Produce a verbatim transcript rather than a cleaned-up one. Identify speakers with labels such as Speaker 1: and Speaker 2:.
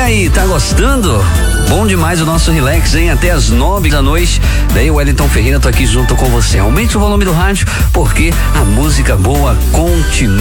Speaker 1: aí, tá gostando? Bom demais o nosso relax, hein? Até as nove da noite. Daí o Wellington Ferreira, tô aqui junto com você. Aumente o volume do rádio, porque a música boa continua.